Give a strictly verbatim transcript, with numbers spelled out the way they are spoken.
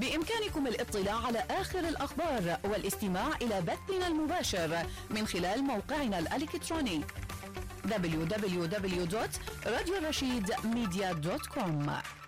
بإمكانكم الاطلاع على آخر الأخبار والاستماع إلى بثنا المباشر من خلال موقعنا الإلكتروني دبليو دبليو دبليو دوت راديو الرشيد ميديا دوت كوم.